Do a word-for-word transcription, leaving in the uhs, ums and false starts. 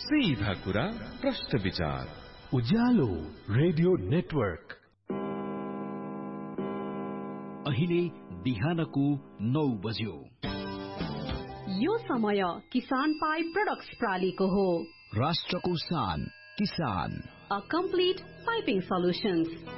सीधा कुरा प्रश्न विचार उज्यालो रेडियो नेटवर्क। अहिले बिहानको नौ बज्यो। यो समय किसान पाई प्रोडक्ट्स प्रालीको हो। राष्ट्रको शान किसान। A complete piping solutions.